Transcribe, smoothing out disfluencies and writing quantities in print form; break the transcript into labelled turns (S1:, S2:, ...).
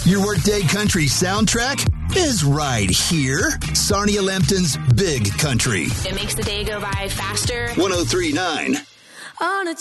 S1: Your workday country soundtrack is right here. Sarnia Lambton's Big Country.
S2: It makes the day go by faster.
S1: 103.9.
S3: On a